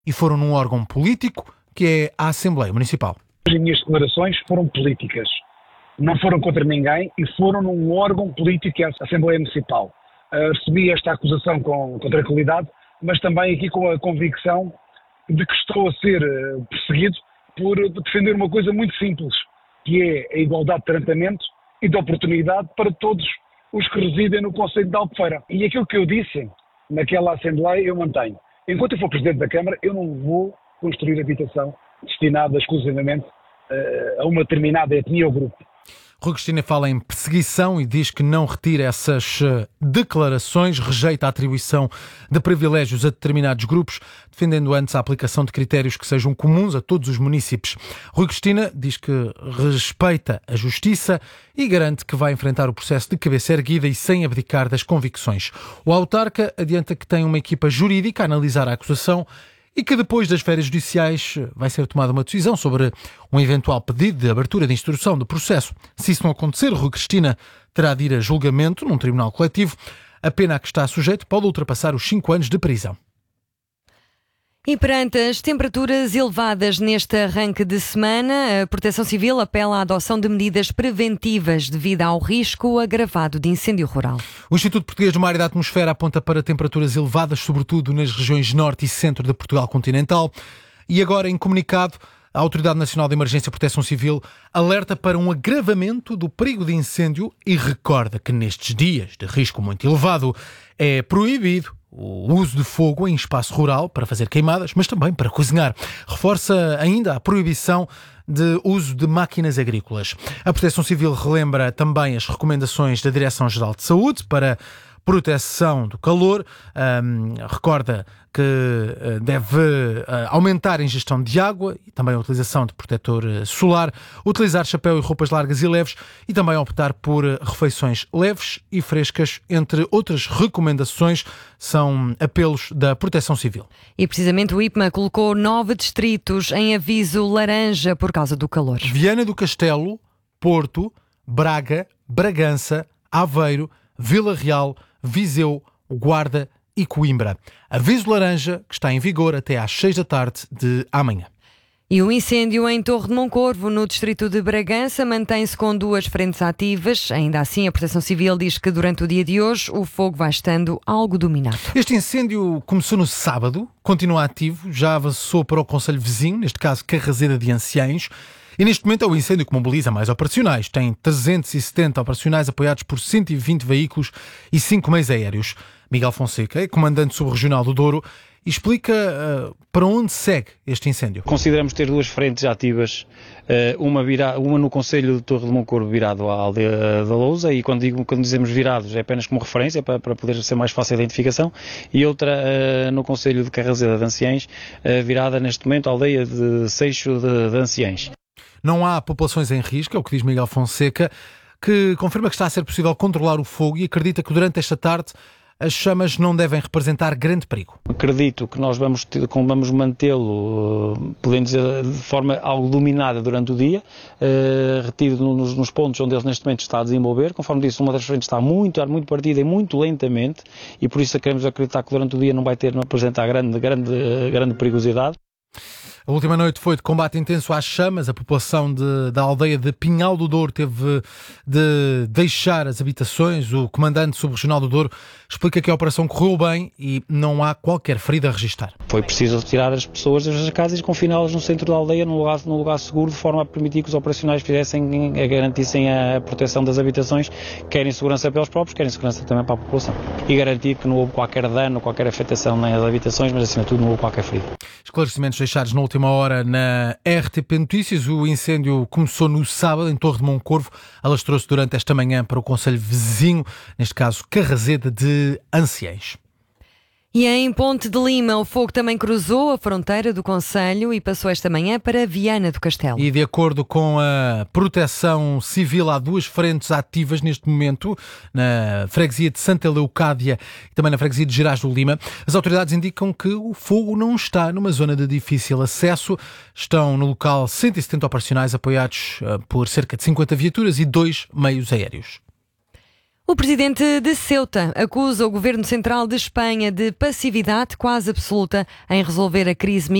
e foram num órgão político, que é a Assembleia Municipal. As minhas declarações foram políticas, não foram contra ninguém e foram num órgão político, que é a Assembleia Municipal. Recebi esta acusação com tranquilidade, mas também aqui com a convicção de que estou a ser perseguido por defender uma coisa muito simples, que é a igualdade de tratamento e de oportunidade para todos os que residem no concelho de Albufeira. E aquilo que eu disse naquela Assembleia eu mantenho. Enquanto eu for Presidente da Câmara, eu não vou construir habitação destinada exclusivamente a uma determinada etnia ou grupo. Rui Cristina fala em perseguição e diz que não retira essas declarações, rejeita a atribuição de privilégios a determinados grupos, defendendo antes a aplicação de critérios que sejam comuns a todos os municípios. Rui Cristina diz que respeita a justiça e garante que vai enfrentar o processo de cabeça erguida e sem abdicar das convicções. O autarca adianta que tem uma equipa jurídica a analisar a acusação e que depois das férias judiciais vai ser tomada uma decisão sobre um eventual pedido de abertura de instrução do processo. Se isso não acontecer, Rui Cristina terá de ir a julgamento num tribunal coletivo. A pena a que está sujeito pode ultrapassar os 5 anos de prisão. E perante as temperaturas elevadas neste arranque de semana, a Proteção Civil apela à adoção de medidas preventivas devido ao risco agravado de incêndio rural. O Instituto Português do Mar e da Atmosfera aponta para temperaturas elevadas, sobretudo nas regiões norte e centro de Portugal continental. E agora, em comunicado, a Autoridade Nacional de Emergência e Proteção Civil alerta para um agravamento do perigo de incêndio e recorda que nestes dias de risco muito elevado é proibido o uso de fogo em espaço rural para fazer queimadas, mas também para cozinhar. Reforça ainda a proibição de uso de máquinas agrícolas. A Proteção Civil relembra também as recomendações da Direção-Geral de Saúde para proteção do calor. Recorda que deve aumentar a ingestão de água e também a utilização de protetor solar, utilizar chapéu e roupas largas e leves e também optar por refeições leves e frescas, entre outras recomendações, são apelos da Proteção Civil. E precisamente o IPMA colocou 9 distritos em aviso laranja por causa do calor. Viana do Castelo, Porto, Braga, Bragança, Aveiro, Vila Real, Viseu, Guarda e Coimbra. Aviso laranja que está em vigor até às 6 da tarde de amanhã. E o incêndio em Torre de Moncorvo, no distrito de Bragança, mantém-se com 2 frentes ativas. Ainda assim, a Proteção Civil diz que durante o dia de hoje o fogo vai estando algo dominado. Este incêndio começou no sábado, continua ativo, já avançou para o concelho vizinho, neste caso Carraseda de Anciães. E neste momento é o incêndio que mobiliza mais operacionais. Tem 370 operacionais apoiados por 120 veículos e 5 meios aéreos. Miguel Fonseca é comandante subregional do Douro e explica para onde segue este incêndio. Consideramos ter 2 frentes ativas, uma no concelho de Torre de Moncorvo virado à aldeia da Lousa, e quando dizemos virados é apenas como referência para poder ser mais fácil a identificação, e outra no concelho de Carraseda de Anciães, virada neste momento à aldeia de Seixo de Anciães. Não há populações em risco, é o que diz Miguel Fonseca, que confirma que está a ser possível controlar o fogo e acredita que durante esta tarde as chamas não devem representar grande perigo. Acredito que nós vamos mantê-lo, podemos dizer, de forma algo dominada durante o dia, retido nos pontos onde ele neste momento está a desenvolver. Conforme disse, uma das frentes está muito partida e muito lentamente, e por isso queremos acreditar que durante o dia não apresentar grande perigosidade. A última noite foi de combate intenso às chamas. A população da aldeia de Pinhal do Douro teve de deixar as habitações. O comandante subregional do Douro explica que a operação correu bem e não há qualquer ferida a registrar. Foi preciso retirar as pessoas das casas e confiná-las no centro da aldeia, num lugar seguro, de forma a permitir que os operacionais garantissem a proteção das habitações, querem segurança para eles próprios, querem segurança também para a população. E garantir que não houve qualquer dano, qualquer afetação nas habitações, mas acima de tudo não houve qualquer ferida. Esclarecimentos deixados na última hora na RTP Notícias. O incêndio começou no sábado em Torre de Moncorvo, alastrou-se durante esta manhã para o concelho vizinho, neste caso Carraseda de Anciães. E em Ponte de Lima, o fogo também cruzou a fronteira do concelho e passou esta manhã para Viana do Castelo. E de acordo com a Proteção Civil, há 2 frentes ativas neste momento, na freguesia de Santa Leucádia e também na freguesia de Gerás do Lima. As autoridades indicam que o fogo não está numa zona de difícil acesso. Estão no local 170 operacionais apoiados por cerca de 50 viaturas e 2 meios aéreos. O presidente de Ceuta acusa o governo central de Espanha de passividade quase absoluta em resolver a crise